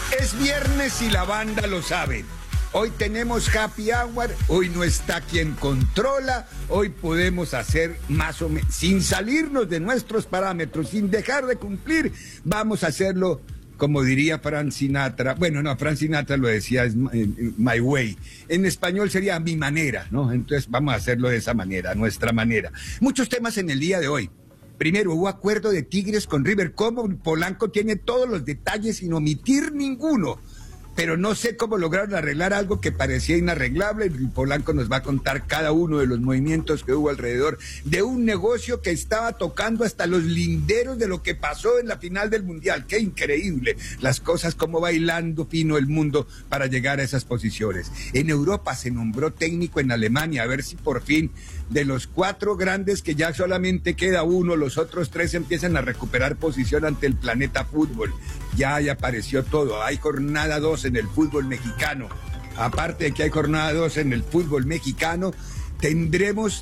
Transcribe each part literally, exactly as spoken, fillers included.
Es viernes y la banda lo sabe. Hoy tenemos happy hour, hoy no está quien controla, hoy podemos hacer más o menos, sin salirnos de nuestros parámetros, sin dejar de cumplir, vamos a hacerlo como diría Frank Sinatra. Bueno, no, Frank Sinatra lo decía, es my way. En español sería a mi manera, ¿no? Entonces vamos a hacerlo de esa manera, a nuestra manera. Muchos temas en el día de hoy. Primero, hubo acuerdo de Tigres con River. ¿Cómo? Polanco tiene todos los detalles sin omitir ninguno. Pero no sé cómo lograron arreglar algo que parecía inarreglable. Y Polanco nos va a contar cada uno de los movimientos que hubo alrededor de un negocio que estaba tocando hasta los linderos de lo que pasó en la final del Mundial. ¡Qué increíble! Las cosas, como bailando fino el mundo para llegar a esas posiciones. En Europa se nombró técnico en Alemania, a ver si por fin de los cuatro grandes que ya solamente queda uno, los otros tres empiezan a recuperar posición ante el planeta fútbol. Ya, ya apareció todo. Hay jornada dos en el fútbol mexicano. Aparte de que hay jornada dos en el fútbol mexicano, tendremos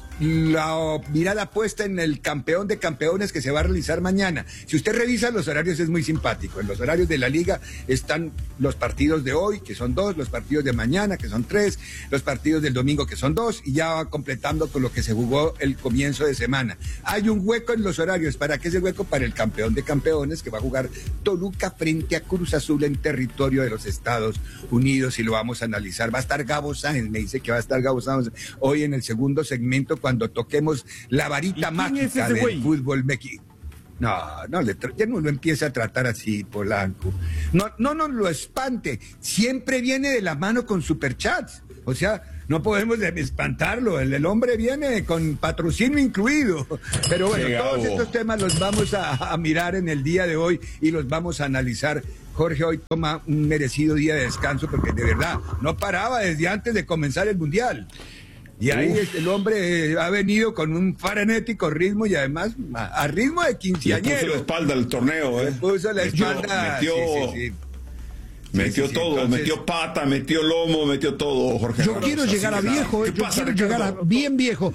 la mirada puesta en el campeón de campeones que se va a realizar mañana. Si usted revisa los horarios es muy simpático. En los horarios de la liga están los partidos de hoy, que son dos, los partidos de mañana, que son tres, los partidos del domingo, que son dos, y ya va completando con lo que se jugó el comienzo de semana. Hay un hueco en los horarios. ¿Para qué ese hueco? Para el campeón de campeones, que va a jugar Toluca frente a Cruz Azul en territorio de los Estados Unidos, y lo vamos a analizar. Va a estar Gabo Sáenz, me dice que va a estar Gabo Sáenz hoy en el segundo segmento cuando toquemos la varita mágica del güey? Fútbol mexicano. No, no, le ya no lo empiece a tratar así, Polanco. No, no nos lo espante. Siempre viene de la mano con superchats. O sea, no podemos espantarlo. El, el hombre viene con patrocinio incluido. Pero bueno, Llegado. todos estos temas los vamos a, a mirar en el día de hoy y los vamos a analizar. Jorge hoy toma un merecido día de descanso porque de verdad no paraba desde antes de comenzar el Mundial. Y ahí Uf. el hombre eh, ha venido con un frenético ritmo y además a, a ritmo de quinceañero. Le puso la espalda al torneo, ¿eh? Le puso la espalda. Metió, sí, sí, sí. metió sí, sí, todo, sí, entonces... metió pata, metió lomo, metió todo, Jorge. Yo quiero llegar a viejo, yo pasa, quiero Ricardo? llegar a bien viejo.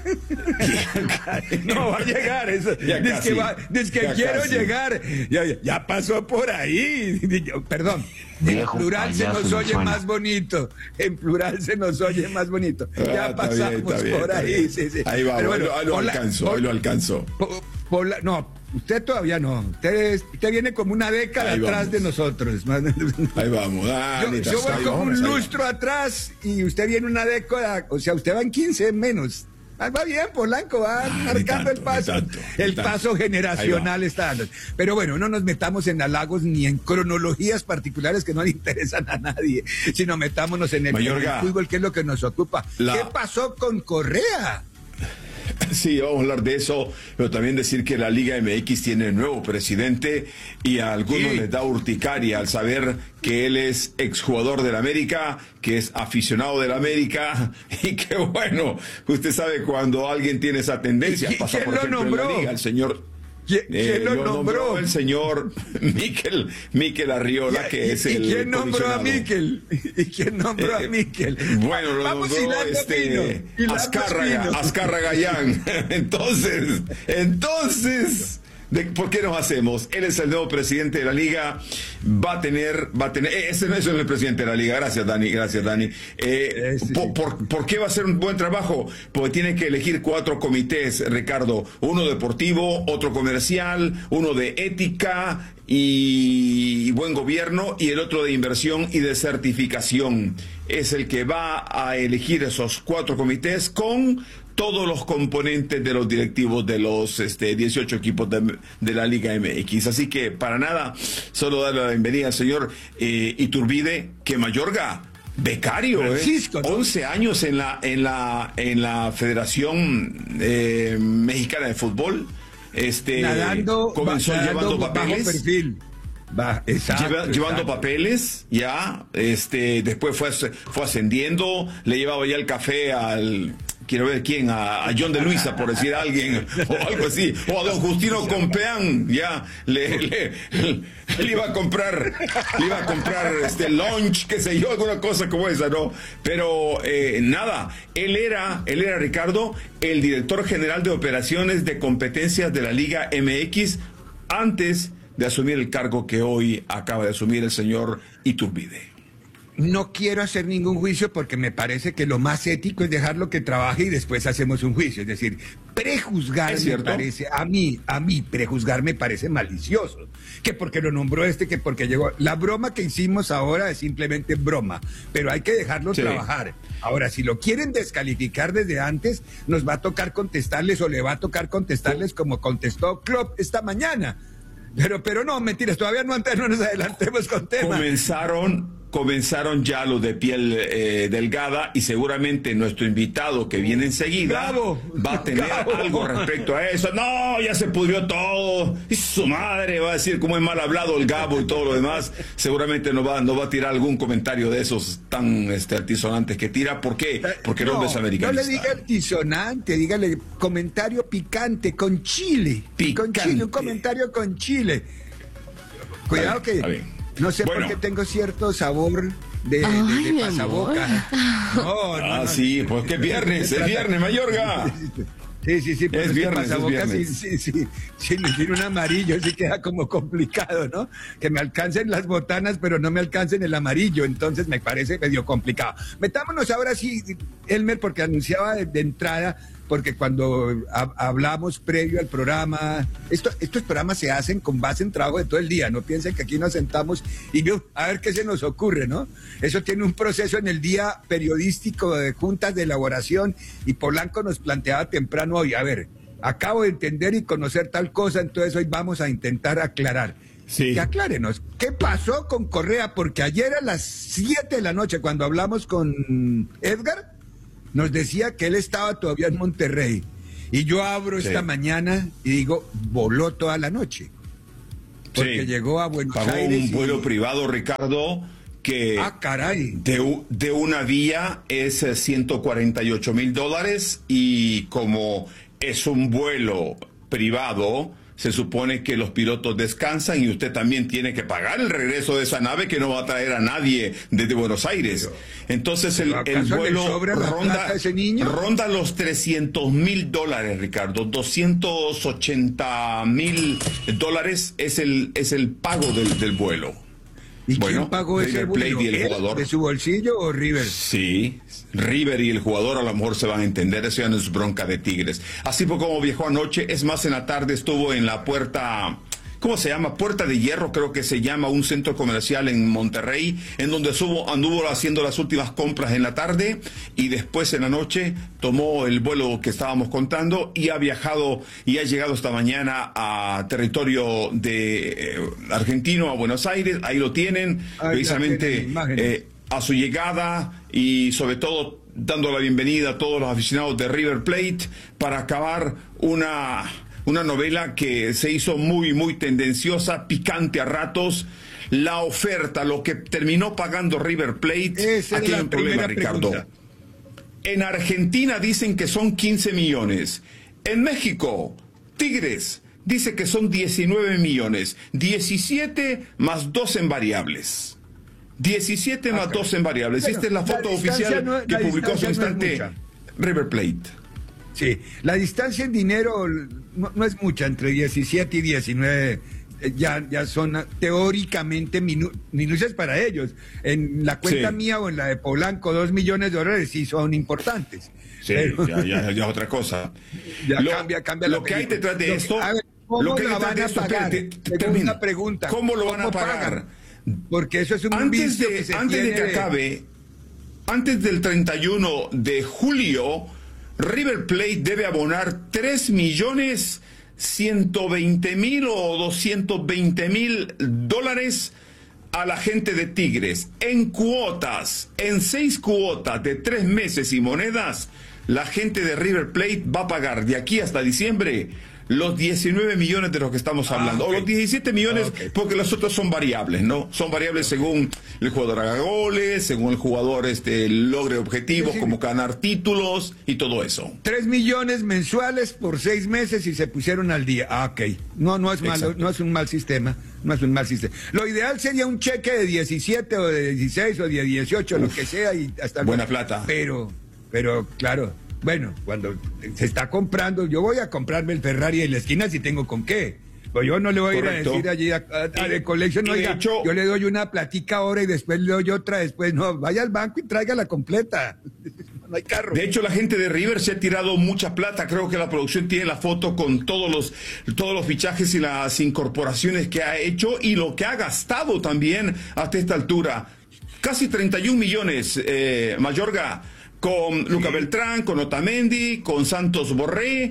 No va a llegar eso. Dice que, va, dice que quiero casi. llegar. Ya, ya pasó por ahí. Perdón. Viejo, en plural se nos oye suena. más bonito. En plural se nos oye más bonito. Ah, ya pasamos bien, bien, por ahí. Sí, sí. Ahí va, bueno, ahí lo alcanzó, ahí lo alcanzó. Pola, no, usted todavía no. Usted, usted viene como una década ahí atrás vamos. de nosotros. Ahí vamos. Ah, yo, yo voy como un lustro atrás y usted viene una década. O sea, usted va en quince menos. Ah, va bien, Polanco, va ah, marcando tanto, el paso. Tanto, el tanto. paso generacional está dando. Pero bueno, no nos metamos en halagos ni en cronologías particulares que no le interesan a nadie, sino metámonos en el, en el fútbol, que es lo que nos ocupa. La... ¿Qué pasó con Correa? Sí, vamos a hablar de eso, pero también decir que la Liga M X tiene nuevo presidente y a algunos sí. les da urticaria al saber que él es exjugador del América, que es aficionado del América y que bueno, usted sabe cuando alguien tiene esa tendencia, pasa por ejemplo en la Liga, el señor... ¿Quién, eh, ¿quién lo, lo nombró? nombró? El señor Miquel, Miquel Arriola, que es ¿Y el quién nombró a Miquel? ¿Y quién nombró eh, a Miquel? Bueno, lo Vamos nombró este Azcárraga, Azcárraga Yang. Entonces, entonces... De, ¿Por qué nos hacemos? Él es el nuevo presidente de la liga, va a tener, va a tener, ese no es el presidente de la liga, gracias Dani, gracias Dani. Eh, sí, sí. Por, por, ¿Por qué va a ser un buen trabajo? Porque tiene que elegir cuatro comités, Ricardo, uno deportivo, otro comercial, uno de ética y buen gobierno y el otro de inversión y de certificación. Es el que va a elegir esos cuatro comités con todos los componentes de los directivos de los este, dieciocho equipos de, de la Liga M X. Así que, para nada, solo darle la bienvenida al señor eh, Iturbide, que Mayorga, becario, Francisco, eh, ¿no? once años en la, en la, en la Federación eh, Mexicana de Fútbol. Este, nadando, comenzó nadando llevando papeles. Bajo perfil. Va, exacto, Lleva, llevando exacto. papeles, ya, este, después fue, fue ascendiendo, le llevaba ya el café al, quiero ver quién, a, a John de Luisa, por decir a alguien, o algo así, o a don Justino Compeán, ya, le, le, le, le iba a comprar, le iba a comprar este lunch, qué sé yo, alguna cosa como esa, ¿no? Pero, eh, nada, él era, él era, Ricardo, el director general de operaciones de competencias de la Liga M X, antes de asumir el cargo que hoy acaba de asumir el señor Iturbide? No quiero hacer ningún juicio porque me parece que lo más ético es dejarlo que trabaje y después hacemos un juicio. Es decir, prejuzgar me parece, a mí, a mí, prejuzgar me parece malicioso. Que porque lo nombró este, que porque llegó. La broma que hicimos ahora es simplemente broma, pero hay que dejarlo sí. trabajar. Ahora, si lo quieren descalificar desde antes, nos va a tocar contestarles o le va a tocar contestarles como contestó Klopp esta mañana. Pero, pero no, mentiras, todavía no, no nos adelantemos con temas. Comenzaron... Comenzaron ya los de piel eh, delgada y seguramente nuestro invitado que viene enseguida Gabo, va a tener Gabo. algo respecto a eso. No, ya se pudrió todo. Y su madre va a decir cómo es mal hablado el Gabo y todo lo demás. Seguramente no va, no va a tirar algún comentario de esos tan este, altisonantes que tira. ¿Por qué? Porque no, el hombre es americanista. No le diga altisonante, dígale comentario picante con chile. Picante. Con chile, un comentario con chile. Cuidado que... No sé bueno. por qué tengo cierto sabor de, Ay, de, de pasaboca. No, no, ah, no, sí, pues que viernes, es viernes, Mayorga. Sí, sí, sí, es viernes, es viernes. Sí, sí, sí, sí, me tiene un amarillo, sí queda como complicado, ¿no? Que me alcancen las botanas, pero no me alcancen el amarillo, entonces me parece medio complicado. Metámonos ahora sí, Elmer, porque anunciaba de, de entrada, porque cuando ha, hablamos previo al programa, esto, estos programas se hacen con base en trabajo de todo el día, no piensen que aquí nos sentamos y yo, a ver qué se nos ocurre, ¿no? Eso tiene un proceso en el día periodístico de juntas de elaboración y Polanco nos planteaba temprano hoy, a ver, acabo de entender y conocer tal cosa, entonces hoy vamos a intentar aclarar. Sí. Que aclárenos, ¿qué pasó con Correa? Porque ayer a las siete de la noche, cuando hablamos con Edgar, nos decía que él estaba todavía en Monterrey. Y yo abro sí. esta mañana y digo, voló toda la noche. Porque sí. llegó a Buenos Pagó Aires. un vuelo y... privado, Ricardo, que ah, caray. De, de una vía es ciento cuarenta y ocho mil dólares y como es un vuelo privado, se supone que los pilotos descansan y usted también tiene que pagar el regreso de esa nave que no va a traer a nadie desde Buenos Aires. Entonces el, el vuelo ronda, ronda los trescientos mil dólares, Ricardo. doscientos ochenta mil dólares es el, es el pago del, del vuelo. ¿Y bueno, quién pagó ese River Plate y el jugador? ¿De su bolsillo o River? Sí, River y el jugador a lo mejor se van a entender, eso ya no es bronca de Tigres. Así fue como viajó anoche, es más, en la tarde estuvo en la puerta... ¿Cómo se llama? Puerta de Hierro, creo que se llama, un centro comercial en Monterrey, en donde subo, anduvo haciendo las últimas compras en la tarde y después en la noche tomó el vuelo que estábamos contando y ha viajado y ha llegado esta mañana a territorio de eh, argentino, a Buenos Aires. Ahí lo tienen, ah, precisamente eh, a su llegada y sobre todo dando la bienvenida a todos los aficionados de River Plate para acabar una... Una novela que se hizo muy, muy tendenciosa, picante a ratos. La oferta, lo que terminó pagando River Plate. Esa aquí es hay un problema, Ricardo. Pregunta. En Argentina dicen que son quince millones. En México, Tigres dice que son diecinueve millones. diecisiete más dos en variables. diecisiete más dos en variables. Bueno, esta es la foto la oficial no, que publicó hace un instante no River Plate. Sí, la distancia en dinero no, no es mucha, entre diecisiete y diecinueve ya, ya son teóricamente minu, minucias para ellos. En la cuenta sí. mía o en la de Polanco, dos millones de dólares sí son importantes. Sí, pero, ya, ya, ya otra cosa. Ya lo, cambia, cambia Lo la que hay detrás de lo, esto... A ver, ¿cómo lo que la van a esto, pagar? Te, te, Tengo una pregunta. ¿Cómo lo van ¿Cómo a pagar? pagan? Porque eso es un antes de, que se antes de que de... acabe, antes del treinta y uno de julio... River Plate debe abonar tres millones ciento veinte mil o doscientos veinte mil dólares a la gente de Tigres. En cuotas, en seis cuotas de tres meses y monedas, la gente de River Plate va a pagar de aquí hasta diciembre los diecinueve millones de los que estamos hablando, ah, okay. o los diecisiete millones, okay. porque los otros son variables, ¿no? Son variables según el jugador haga goles, según el jugador este, logre objetivos, sí, sí. como ganar títulos y todo eso. Tres millones mensuales por seis meses y se pusieron al día. Ah, ok. No, no es malo, no es un mal sistema, no es un mal sistema. Lo ideal sería un cheque de diecisiete o de dieciséis o de dieciocho, Uf, lo que sea, y hasta buena el... plata. Pero, pero, claro. Bueno, cuando se está comprando, yo voy a comprarme el Ferrari en la esquina si tengo con qué. Pues yo no le voy Correcto. a ir a decir allí a, a, a The Collection, oiga, hecho, yo le doy una platica ahora y después le doy otra, después no, vaya al banco y tráigala completa. No hay carro. De hecho, la gente de River se ha tirado mucha plata. Creo que la producción tiene la foto con todos los, todos los fichajes y las incorporaciones que ha hecho y lo que ha gastado también hasta esta altura. Casi treinta y un millones, eh, Mayorga, con Luca sí. Beltrán, con Otamendi, con Santos Borré,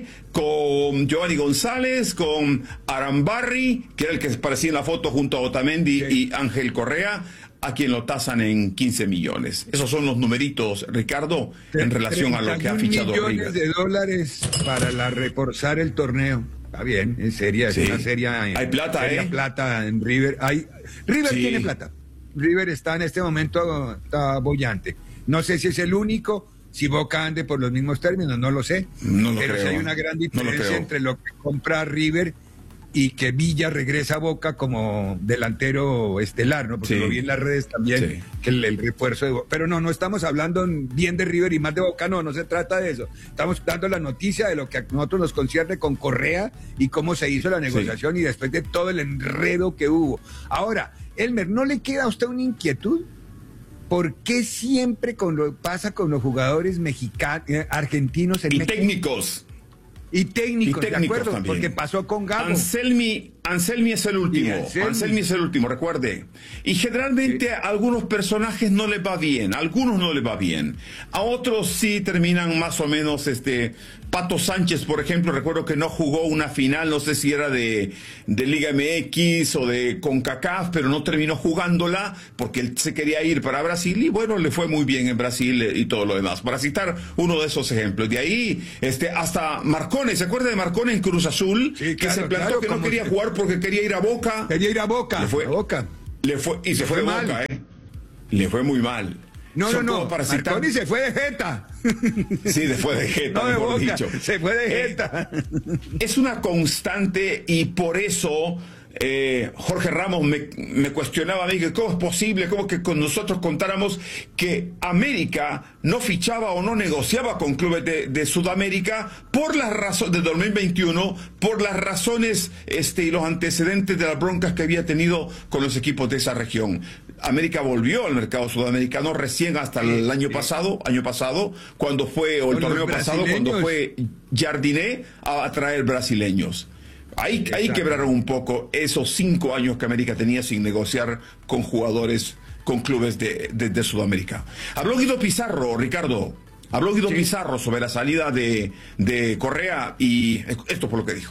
con Giovanni González, con Arambarri, que era el que aparecía en la foto junto a Otamendi sí. y Ángel Correa, a quien lo tasan en quince millones. Esos son los numeritos, Ricardo, en relación a lo que ha fichado River. millones de dólares para la reforzar el torneo. Está bien, en serio, sí. es una serie. Hay plata, seria ¿eh? plata en River. Hay, River sí. tiene plata. River está en este momento, está bollante. No sé si es el único, si Boca ande por los mismos términos, no lo sé. No lo pero creo. si hay una gran diferencia no entre lo que compra River y que Villa regresa a Boca como delantero estelar, ¿no? Porque sí. lo vi en las redes también, sí. que el, el refuerzo de Boca. Pero no, no estamos hablando bien de River y más de Boca, no, no se trata de eso. Estamos dando la noticia de lo que a nosotros nos concierne con Correa y cómo se hizo la negociación sí. y después de todo el enredo que hubo. Ahora, Elmer, ¿no le queda a usted una inquietud? ¿Por qué siempre con lo, pasa con los jugadores mexicanos, eh, argentinos en y México? técnicos? Y técnicos, y técnicos de acuerdo, también. Porque pasó con Gabo. Anselmi, Anselmi es el último. Anselmi. Anselmi es el último, recuerde. Y generalmente sí. a algunos personajes no les va bien, a algunos no les va bien. A otros sí terminan más o menos, este, Pato Sánchez, por ejemplo, recuerdo que no jugó una final, no sé si era de, de Liga M X o de CONCACAF, pero no terminó jugándola porque él se quería ir para Brasil y bueno, le fue muy bien en Brasil y todo lo demás. Para citar uno de esos ejemplos. De ahí, este, hasta Marcone, ¿se acuerda de Marcone en Cruz Azul? Sí, que claro, se plantó claro, que no quería se... jugar porque quería ir a Boca. Quería ir a Boca. Le fue, a Boca. Le fue, y se, se fue, fue de Boca, ¿eh? Le fue muy mal. No, Son no, no, para citar... Marconi se fue de jeta. Sí, después de jeta, no de mejor Boca, dicho. se fue de jeta. Eh, es una constante y por eso eh, Jorge Ramos me, me cuestionaba a mí que cómo es posible, cómo que con nosotros contáramos que América no fichaba o no negociaba con clubes de, de Sudamérica por las razones de dos mil veintiuno, por las razones este, y los antecedentes de las broncas que había tenido con los equipos de esa región. América volvió al mercado sudamericano recién hasta el sí, año sí. pasado, año pasado, cuando fue, o el con torneo pasado, cuando fue Jardiné a, a traer brasileños. Ahí, ahí quebraron un poco esos cinco años que América tenía sin negociar con jugadores, con clubes de, de, de Sudamérica. Habló Guido Pizarro, Ricardo, habló Guido sí. Pizarro sobre la salida de, de Correa y esto fue lo que dijo.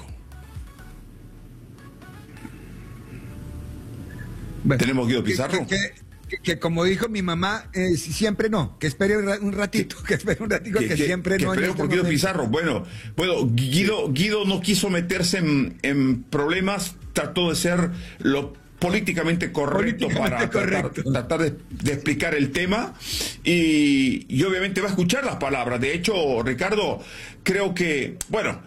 Bueno, ¿tenemos Guido Pizarro? Que, que, que, que como dijo mi mamá, eh, siempre no, que espere un ratito, que espere un ratito, que, que, que siempre que no. Espere por Guido momento. Pizarro. Bueno, bueno Guido, Guido no quiso meterse en, en problemas, trató de ser lo políticamente correcto políticamente para correcto. tratar, tratar de, de explicar el tema y, y obviamente va a escuchar las palabras. De hecho, Ricardo, creo que, bueno,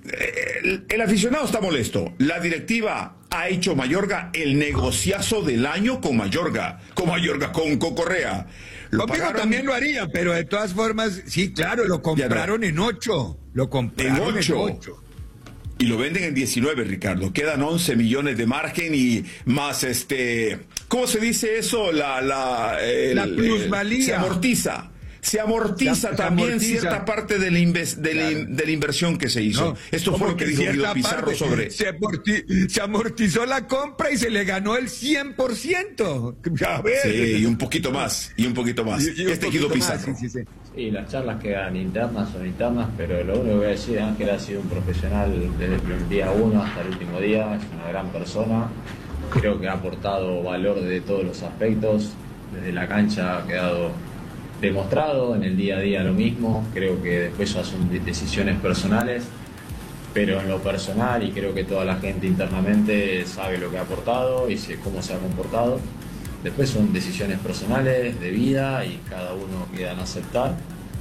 el, el aficionado está molesto. La directiva ha hecho Mayorga el negociazo del año con Mayorga, con Mayorga, con, con Correa. Lo pagaron, también lo haría, pero de todas formas, sí, claro, lo compraron no. en ocho. Lo compraron en ocho. En ocho. Y lo venden en diecinueve, Ricardo. Quedan once millones de margen y más este... ¿Cómo se dice eso? La, la, el, la plusvalía. El, se amortiza. Se amortiza se, también se amortiza. cierta parte de la, inves, de, claro. la, de la inversión que se hizo. No, Esto fue lo que, que dijo Guido Pizarro parte, sobre... Se, amorti, se amortizó la compra y se le ganó el cien por ciento. A ver. Sí, y un poquito más, y un poquito más. Y, y este Guido Pizarro. Sí, sí, sí. sí, las charlas quedan internas, son internas, pero lo único que voy a decir, Ángel ha sido un profesional desde el día uno hasta el último día, es una gran persona. Creo que ha aportado valor de todos los aspectos. Desde la cancha ha quedado demostrado, en el día a día lo mismo. Creo que después ya son decisiones personales, pero en lo personal, y creo que toda la gente internamente sabe lo que ha aportado y cómo se ha comportado. Después son decisiones personales, de vida, y cada uno queda en aceptar.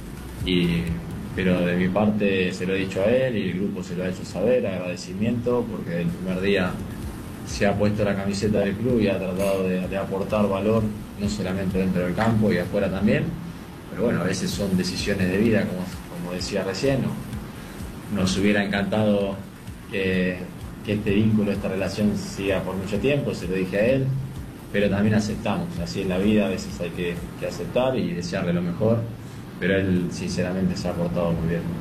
Y, pero de mi parte se lo he dicho a él y el grupo se lo ha hecho saber, agradecimiento, porque desde el primer día se ha puesto la camiseta del club y ha tratado de, de aportar valor, no solamente dentro del campo y afuera también. Pero bueno, a veces son decisiones de vida, como, como decía recién. ¿no? Nos hubiera encantado que, que este vínculo, esta relación siga por mucho tiempo, se lo dije a él, pero también aceptamos, así es la vida, a veces hay que, que aceptar y desearle lo mejor, pero él sinceramente se ha portado muy bien.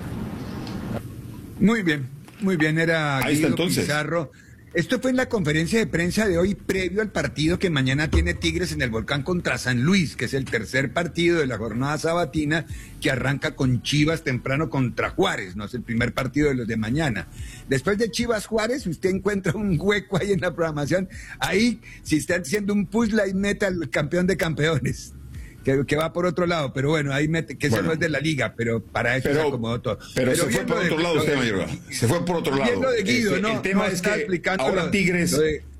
Muy bien, muy bien, era Ahí está, Guido entonces. Pizarro. Esto fue en la conferencia de prensa de hoy, previo al partido que mañana tiene Tigres en el Volcán contra San Luis, que es el tercer partido de la jornada sabatina, que arranca con Chivas temprano contra Juárez, no es el primer partido de los de mañana. Después de Chivas Juárez, usted encuentra un hueco ahí en la programación. Ahí, si está haciendo un puzzle, ahí mete al campeón de campeones. Que, que va por otro lado, pero bueno, ahí mete, que bueno, eso no es de la liga, pero para eso pero, se acomodó todo. Pero, pero se fue por otro de, lado usted, Mayorga. Se fue por otro lado. Lo de Guido, este, ¿no? El tema no es que ahora lo, Tigres, lo de...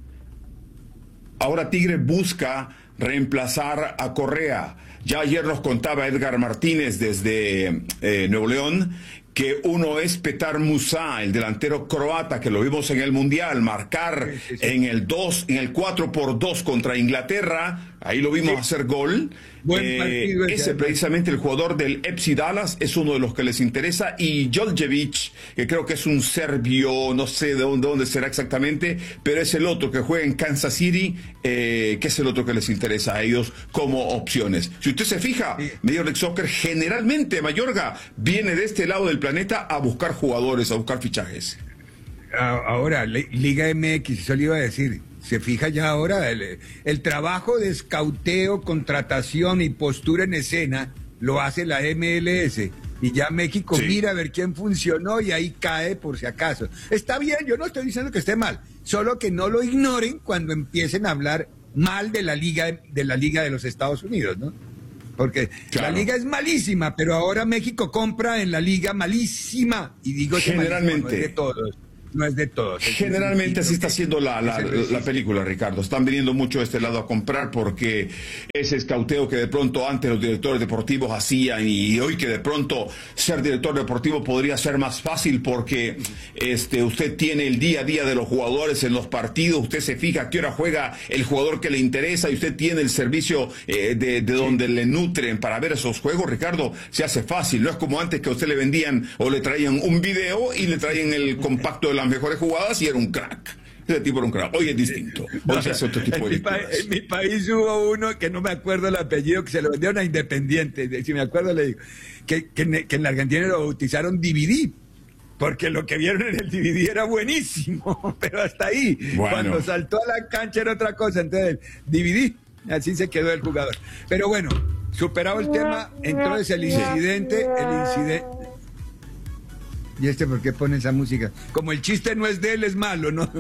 ahora Tigres busca reemplazar a Correa. Ya ayer nos contaba Edgar Martínez desde eh, Nuevo León que uno es Petar Musa, el delantero croata que lo vimos en el Mundial, marcar sí, sí, sí. en el dos, en el cuatro por dos contra Inglaterra, ahí lo vimos sí. hacer gol. Buen eh, partido ese, ese precisamente el jugador del F C Dallas es uno de los que les interesa, y Djordjevic, que creo que es un serbio, no sé de dónde, dónde será exactamente, pero es el otro que juega en Kansas City, eh, que es el otro que les interesa a ellos como opciones. Si usted se fija, sí. Major League Soccer generalmente, Mayorga, viene de este lado del planeta a buscar jugadores, a buscar fichajes. Ahora, Liga M X, eso le iba a decir. Se fija ya ahora, el, el trabajo de escauteo, contratación y postura en escena lo hace la M L S. Y ya México sí. mira a ver quién funcionó y ahí cae por si acaso. Está bien, yo no estoy diciendo que esté mal, solo que no lo ignoren cuando empiecen a hablar mal de la Liga de, la Liga de los Estados Unidos, ¿no? Porque claro. la liga es malísima, pero ahora México compra en la liga malísima. Y digo que generalmente. No es de todos. No es de todos. Generalmente así está haciendo la, la, la película, Ricardo. Están viniendo mucho de este lado a comprar porque ese escauteo que de pronto antes los directores deportivos hacían, y hoy que de pronto ser director deportivo podría ser más fácil porque este usted tiene el día a día de los jugadores en los partidos, usted se fija a qué hora juega el jugador que le interesa y usted tiene el servicio eh, de, de donde sí. le nutren para ver esos juegos, Ricardo, se hace fácil. No es como antes que a usted le vendían o le traían un video y le traían el compacto de las mejores jugadas y era un crack. Ese tipo era un crack. Hoy es distinto. Hoy no, se hace otro tipo de lecturas. En mi país hubo uno que no me acuerdo el apellido, que se lo vendieron a Independiente. Si me acuerdo le digo. Que, que, que en la Argentina lo bautizaron D V D. Porque lo que vieron en el D V D era buenísimo. Pero hasta ahí. Bueno. Cuando saltó a la cancha era otra cosa. Entonces, D V D. Así se quedó el jugador. Pero bueno, superado el tema, entonces el incidente, el incidente. ¿Y este por qué pone esa música? Como el chiste no es de él, es malo, ¿no?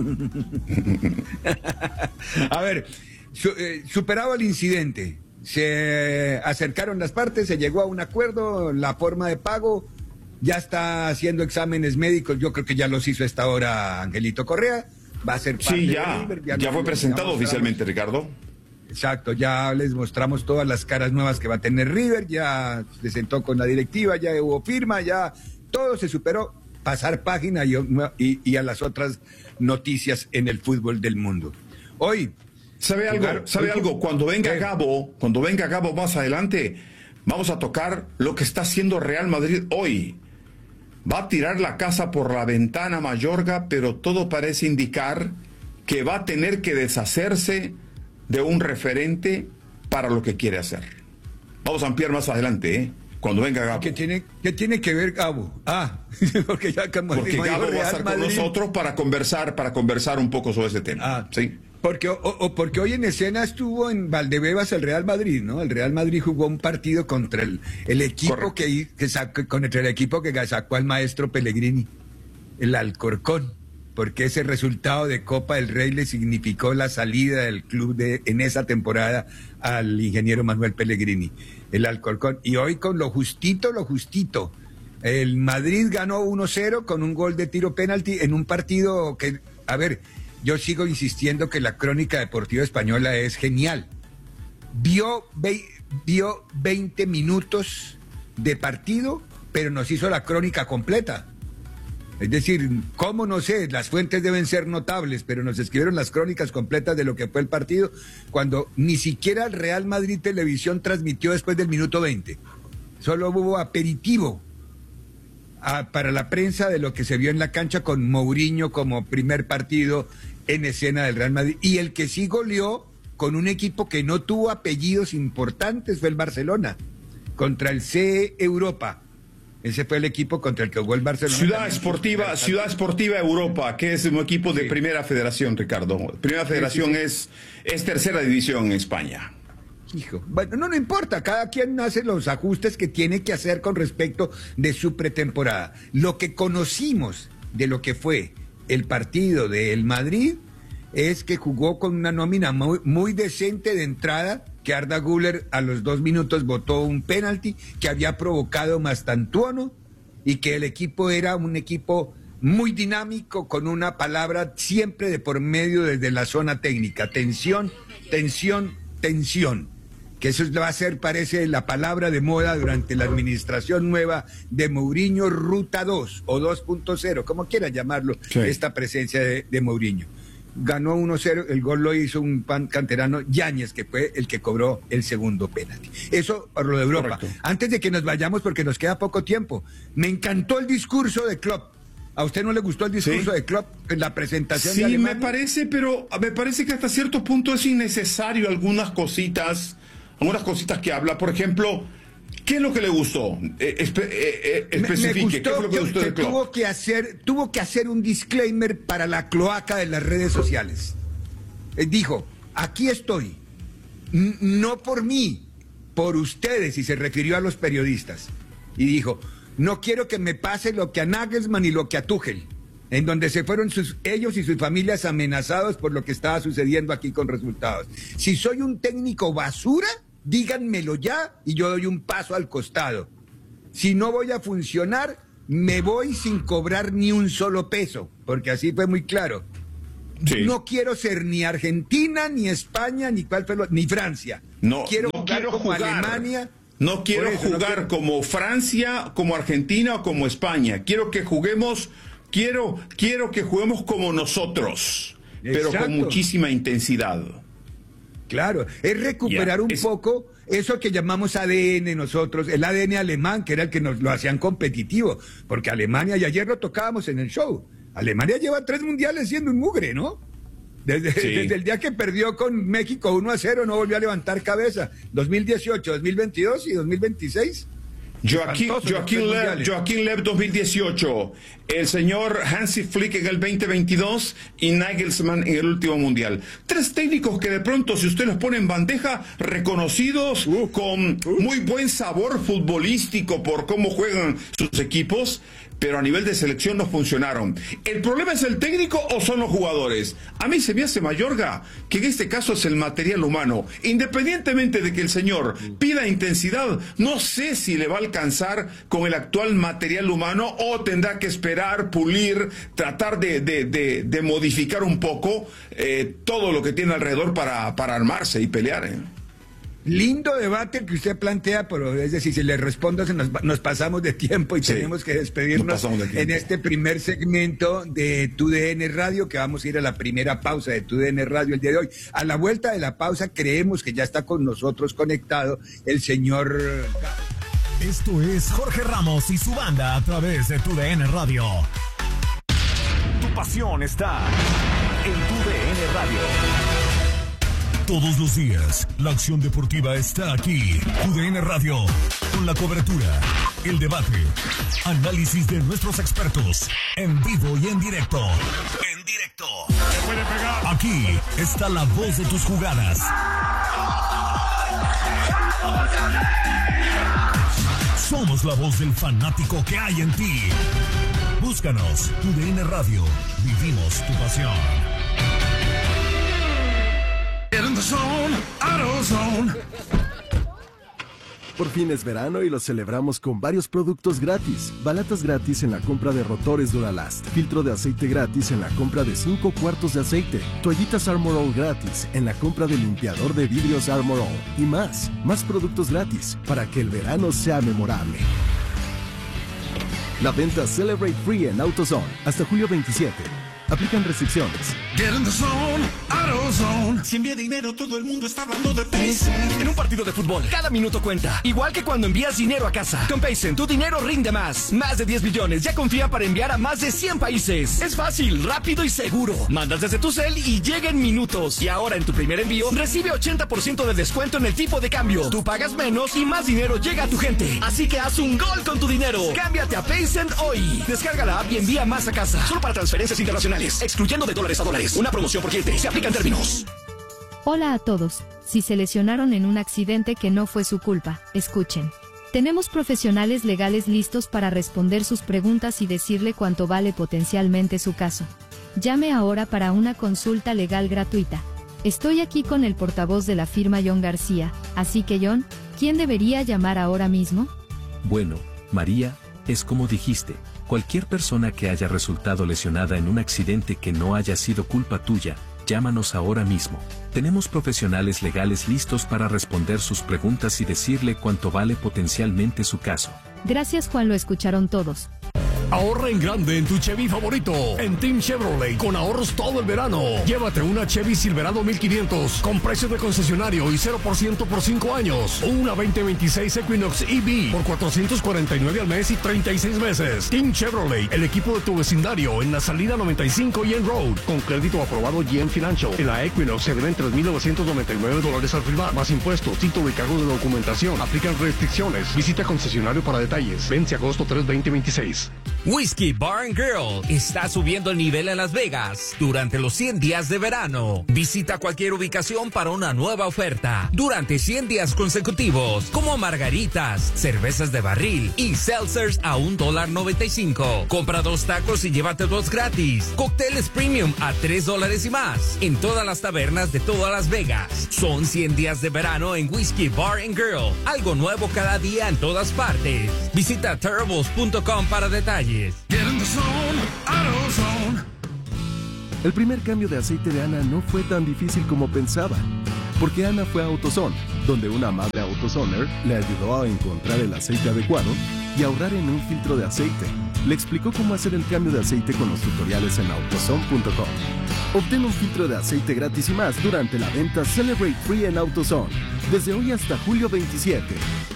A ver, su, eh, superado el incidente, se acercaron las partes, se llegó a un acuerdo, la forma de pago, ya está haciendo exámenes médicos, yo creo que ya los hizo a esta hora Angelito Correa, va a ser parte sí, ya, de River, ya, ya fue presentado oficialmente, Ricardo. Exacto, ya les mostramos todas las caras nuevas que va a tener River, ya se sentó con la directiva, ya hubo firma, ya... Todo se superó, pasar página y, y, y a las otras noticias en el fútbol del mundo. Hoy... ¿Sabe algo? Jugar, ¿Sabe hoy, algo? Cuando venga Gabo, cuando venga Gabo más adelante, vamos a tocar lo que está haciendo Real Madrid hoy. Va a tirar la casa por la ventana, Mayorga, pero todo parece indicar que va a tener que deshacerse de un referente para lo que quiere hacer. Vamos a ampliar más adelante, ¿eh? Cuando venga Gabo. ¿Qué tiene, qué tiene que ver Gabo? Ah, porque ya como Porque Gabo va a estar con nosotros para conversar, para conversar un poco sobre ese tema. Ah, sí. Porque, o, o porque hoy en escena estuvo en Valdebebas el Real Madrid, ¿no? El Real Madrid jugó un partido contra el, el equipo que, que sacó, contra el equipo que sacó al maestro Pellegrini, el Alcorcón, porque ese resultado de Copa del Rey le significó la salida del club de, en esa temporada al ingeniero Manuel Pellegrini, el Alcorcón. Y hoy con lo justito, lo justito. El Madrid ganó uno cero con un gol de tiro penalti en un partido que, a ver, yo sigo insistiendo que la crónica deportiva española es genial. Vio, ve, vio veinte minutos de partido, pero nos hizo la crónica completa. Es decir, cómo no sé, las fuentes deben ser notables, pero nos escribieron las crónicas completas de lo que fue el partido, cuando ni siquiera el Real Madrid Televisión transmitió después del minuto veinte. Solo hubo aperitivo. a, para la prensa de lo que se vio en la cancha con Mourinho como primer partido en escena del Real Madrid. Y el que sí goleó con un equipo que no tuvo apellidos importantes fue el Barcelona, contra el C E Europa. Ese fue el equipo contra el que jugó el Barcelona. Ciudad Esportiva, Ciudad Esportiva Europa, que es un equipo de sí. Primera Federación, Ricardo. Primera Federación sí, sí, sí. Es, es tercera división en España. Hijo, bueno, no, no importa, cada quien hace los ajustes que tiene que hacer con respecto de su pretemporada. Lo que conocimos de lo que fue el partido del Madrid es que jugó con una nómina muy, muy decente de entrada, que Arda Güler a los dos minutos botó un penalti que había provocado Mastantuono y que el equipo era un equipo muy dinámico con una palabra siempre de por medio desde la zona técnica, tensión, tensión, tensión, que eso va a ser, parece, la palabra de moda durante la administración nueva de Mourinho, Ruta dos o dos punto cero, como quieran llamarlo, sí. Esta presencia de, de Mourinho. Ganó uno cero, el gol lo hizo un pan canterano, Yáñez, que fue el que cobró el segundo penalti. Eso por lo de Europa. Correcto. Antes de que nos vayamos, porque nos queda poco tiempo, me encantó el discurso de Klopp. ¿A usted no le gustó el discurso ¿Sí? de Klopp en la presentación sí, de Alemania? Sí, me parece, pero me parece que hasta cierto punto es innecesario algunas cositas, algunas cositas que habla. Por ejemplo, ¿qué es lo que le gustó? Eh, espe eh, eh, especifique, me, me gustó ¿qué es lo que le gustó que de Klopp? Tuvo que, hacer, tuvo que hacer un disclaimer para la cloaca de las redes sociales. Eh, dijo, aquí estoy, N no por mí, por ustedes, y se refirió a los periodistas. Y dijo, no quiero que me pase lo que a Nagelsmann y lo que a Tuchel, en donde se fueron sus, ellos y sus familias amenazados por lo que estaba sucediendo aquí con resultados. Si soy un técnico basura, díganmelo ya y yo doy un paso al costado. Si no voy a funcionar, me voy sin cobrar ni un solo peso, porque así fue muy claro. Sí. No quiero ser ni Argentina, ni España, ni cuál fue lo, ni Francia. No quiero no jugar quiero como jugar. Alemania. No quiero eso, jugar no quiero... como Francia, como Argentina o como España. Quiero que juguemos, quiero, quiero que juguemos como nosotros, Exacto. pero con muchísima intensidad. Claro, es recuperar yeah, un es... poco eso que llamamos A D N nosotros, el A D N alemán, que era el que nos lo hacían competitivo, porque Alemania, y ayer lo tocábamos en el show, Alemania lleva tres mundiales siendo un mugre, ¿no? Desde, sí. desde el día que perdió con México uno a cero no volvió a levantar cabeza. dos mil dieciocho, dos mil veintidós y dos mil veintiséis. Joaquín, Joaquín, Lev, Joaquín Lev dos mil dieciocho, el señor Hansi Flick en el veinte veintidós y Nagelsmann en el último mundial. Tres técnicos que de pronto, si usted los pone en bandeja, reconocidos uh, con uh. muy buen sabor futbolístico por cómo juegan sus equipos, pero a nivel de selección no funcionaron. ¿El problema es el técnico o son los jugadores? A mí se me hace, Mayorga, que en este caso es el material humano. Independientemente de que el señor pida intensidad, no sé si le va a alcanzar con el actual material humano o tendrá que esperar, pulir, tratar de, de, de, de modificar un poco eh, todo lo que tiene alrededor para, para armarse y pelear, ¿eh? Lindo debate que usted plantea, pero es decir, si le respondo se nos, nos pasamos de tiempo y sí, tenemos que despedirnos de en este primer segmento de T U D N Radio, que vamos a ir a la primera pausa de T U D N Radio el día de hoy. A la vuelta de la pausa creemos que ya está con nosotros conectado el señor... Esto es Jorge Ramos y su banda a través de T U D N Radio. Tu pasión está en T U D N Radio. Todos los días, la acción deportiva está aquí. T U D N Radio, con la cobertura, el debate, análisis de nuestros expertos, en vivo y en directo. En directo. Aquí está la voz de tus jugadas. Somos la voz del fanático que hay en ti. Búscanos, T U D N Radio. Vivimos tu pasión. Por fin es verano y lo celebramos con varios productos gratis. Balatas gratis en la compra de rotores Duralast. Filtro de aceite gratis en la compra de cinco cuartos de aceite. Toallitas Armor All gratis en la compra de limpiador de vidrios Armor All. Y más, más productos gratis para que el verano sea memorable. La venta Celebrate Free en AutoZone hasta julio veintisiete. Aplican restricciones. Get in the zone, AutoZone. Si envía dinero, todo el mundo está hablando de Paycent. En un partido de fútbol, cada minuto cuenta. Igual que cuando envías dinero a casa. Con Paycent, tu dinero rinde más. Más de diez millones ya confía para enviar a más de cien países. Es fácil, rápido y seguro. Mandas desde tu cel y llega en minutos. Y ahora en tu primer envío, recibe ochenta por ciento de descuento en el tipo de cambio. Tú pagas menos y más dinero llega a tu gente. Así que haz un gol con tu dinero. Cámbiate a Paycent hoy. Descarga la app y envía más a casa. Solo para transferencias internacionales. Excluyendo de dólares a dólares. Una promoción por cliente. Se aplica en términos. Hola a todos. Si se lesionaron en un accidente que no fue su culpa, escuchen. Tenemos profesionales legales listos para responder sus preguntas y decirle cuánto vale potencialmente su caso. Llame ahora para una consulta legal gratuita. Estoy aquí con el portavoz de la firma John García, así que John, ¿quién debería llamar ahora mismo? Bueno, María, es como dijiste, cualquier persona que haya resultado lesionada en un accidente que no haya sido culpa tuya, llámanos ahora mismo. Tenemos profesionales legales listos para responder sus preguntas y decirle cuánto vale potencialmente su caso. Gracias, Juan, lo escucharon todos. Ahorra en grande en tu Chevy favorito. En Team Chevrolet, con ahorros todo el verano. Llévate una Chevy Silverado mil quinientos con precio de concesionario y cero por ciento por cinco años. O una veinte veintiséis Equinox E V por cuatrocientos cuarenta y nueve al mes y treinta y seis meses. Team Chevrolet, el equipo de tu vecindario en la salida noventa y cinco y en Road. Con crédito aprobado G M Financial. En la Equinox se deben tres mil novecientos noventa y nueve dólares al firmar. Más impuestos, título y cargo de documentación. Aplican restricciones. Visita concesionario para detalles. Vence agosto tres, veinte veintiséis. Whiskey Bar and Grill está subiendo el nivel en Las Vegas durante los cien días de verano. Visita cualquier ubicación para una nueva oferta durante cien días consecutivos, como margaritas, cervezas de barril y seltzers a un dólar noventa y cinco. Compra dos tacos y llévate dos gratis. Cócteles premium a tres dólares y más en todas las tabernas de todas Las Vegas. Son cien días de verano en Whiskey Bar and Grill. Algo nuevo cada día en todas partes. Visita terribles punto com para detalles. El primer cambio de aceite de Ana no fue tan difícil como pensaba, porque Ana fue a AutoZone, donde una amable AutoZoner le ayudó a encontrar el aceite adecuado y ahorrar en un filtro de aceite. Le explicó cómo hacer el cambio de aceite con los tutoriales en autozone punto com. Obtén un filtro de aceite gratis y más durante la venta Celebrate Free en AutoZone, desde hoy hasta julio veintisiete.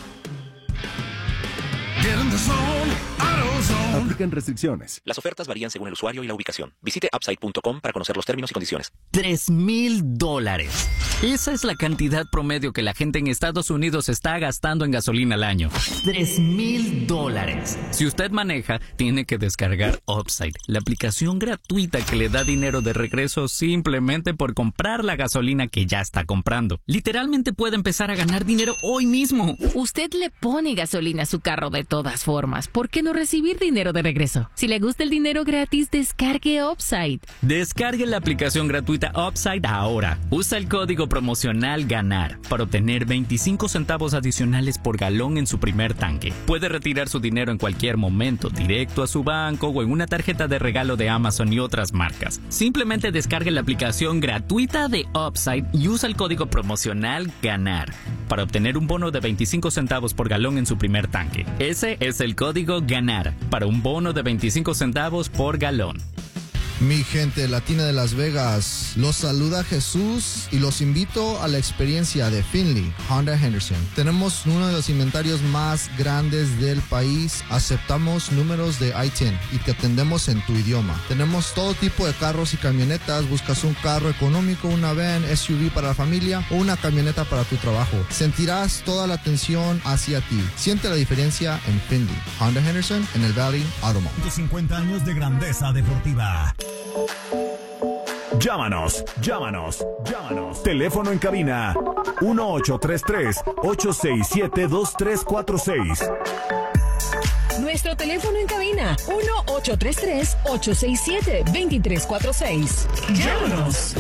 Aplican restricciones. Las ofertas varían según el usuario y la ubicación. Visite upside punto com para conocer los términos y condiciones. Tres mil dólares. Esa es la cantidad promedio que la gente en Estados Unidos está gastando en gasolina al año. Tres mil dólares. Si usted maneja, tiene que descargar Upside, la aplicación gratuita que le da dinero de regreso simplemente por comprar la gasolina que ya está comprando. Literalmente puede empezar a ganar dinero hoy mismo. Usted le pone gasolina a su carro de todas formas. ¿Por qué no recibir dinero de regreso? Si le gusta el dinero gratis, descargue Upside. Descargue la aplicación gratuita Upside ahora. Usa el código promocional GANAR para obtener veinticinco centavos adicionales por galón en su primer tanque. Puede retirar su dinero en cualquier momento, directo a su banco o en una tarjeta de regalo de Amazon y otras marcas. Simplemente descargue la aplicación gratuita de Upside y usa el código promocional GANAR para obtener un bono de veinticinco centavos por galón en su primer tanque. Ese es el código GANAR para un bono de veinticinco centavos por galón. Mi gente latina de Las Vegas, los saluda Jesús y los invito a la experiencia de Finley Honda Henderson. Tenemos uno de los inventarios más grandes del país. Aceptamos números de I diez y te atendemos en tu idioma. Tenemos todo tipo de carros y camionetas. Buscas un carro económico, una van, S U V para la familia o una camioneta para tu trabajo. Sentirás toda la atención hacia ti. Siente la diferencia en Finley Honda Henderson en el Valley Auto Mall. cincuenta años de grandeza deportiva. Llámanos, llámanos, llámanos. Teléfono en cabina uno ocho tres tres, ocho seis siete, dos tres cuatro seis. Nuestro teléfono en cabina uno ocho tres tres, ocho seis siete, dos tres cuatro seis. Llámanos.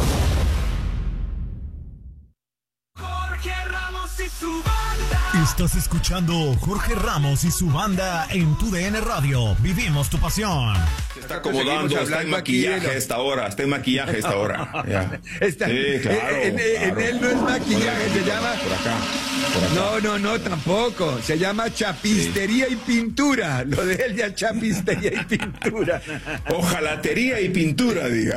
Jorge Ramos y su banda. Estás escuchando Jorge Ramos y su banda en tu D N Radio. Vivimos tu pasión. Se está acomodando, está en maquillaje a esta hora, está en maquillaje a esta hora. Ya. Está, sí, claro, en, en, claro. en él no es maquillaje, se llama por acá. No, no, no, tampoco. Se llama chapistería sí. y pintura. Lo de él ya chapistería y pintura. Ojalatería y pintura, diga.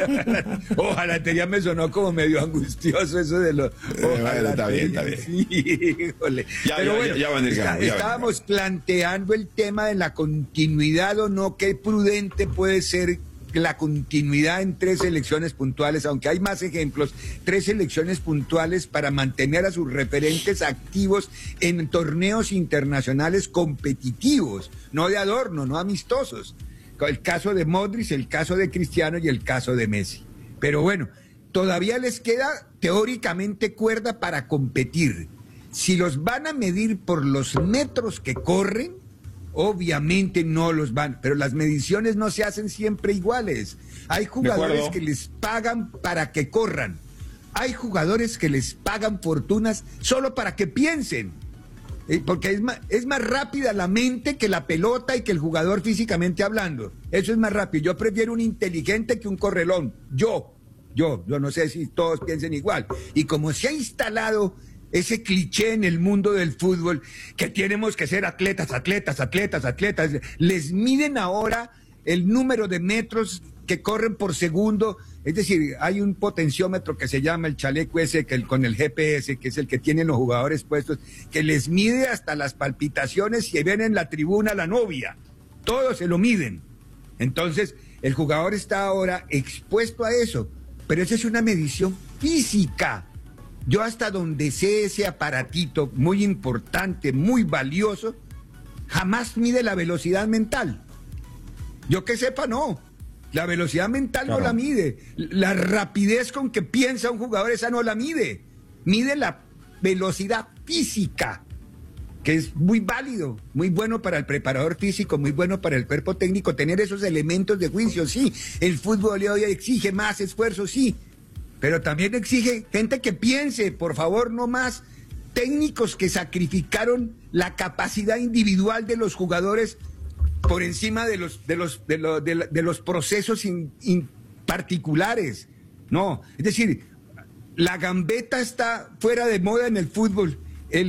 Ojalatería me sonó como medio angustioso eso de los... Bueno, está bien, está bien. Sí, híjole. Ya, Pero ya, bueno, ya, ya van está, ya estábamos planteando el tema de la continuidad o no, qué prudente puede ser la continuidad en tres elecciones puntuales, aunque hay más ejemplos, tres elecciones puntuales para mantener a sus referentes activos en torneos internacionales competitivos, no de adorno, no amistosos. El caso de Modric, el caso de Cristiano y el caso de Messi. Pero bueno, todavía les queda teóricamente cuerda para competir. Si los van a medir por los metros que corren, obviamente no los van, pero las mediciones no se hacen siempre iguales. Hay jugadores que les pagan para que corran. Hay jugadores que les pagan fortunas solo para que piensen. ¿Eh? Porque es más, es más rápida la mente que la pelota y que el jugador físicamente hablando. Eso es más rápido. Yo prefiero un inteligente que un correlón. Yo, yo, yo no sé si todos piensen igual. Y como se ha instalado ese cliché en el mundo del fútbol, que tenemos que ser atletas, atletas, atletas, atletas, les miden ahora el número de metros que corren por segundo, es decir, hay un potenciómetro que se llama el chaleco ese, que el, con el G P S, que es el que tienen los jugadores puestos, que les mide hasta las palpitaciones y ven en la tribuna a la novia, todo se lo miden. Entonces, el jugador está ahora expuesto a eso, pero esa es una medición física. Yo hasta donde sé ese aparatito muy importante, muy valioso, jamás mide la velocidad mental. Yo que sepa, no. La velocidad mental claro. no la mide. La rapidez con que piensa un jugador, esa no la mide. Mide la velocidad física, que es muy válido, muy bueno para el preparador físico, muy bueno para el cuerpo técnico, tener esos elementos de juicio, sí. El fútbol hoy exige más esfuerzo, sí. Pero también exige gente que piense, por favor, no más técnicos que sacrificaron la capacidad individual de los jugadores por encima de los de los de, lo, de, de los procesos in, in particulares. No, es decir, la gambeta está fuera de moda en el fútbol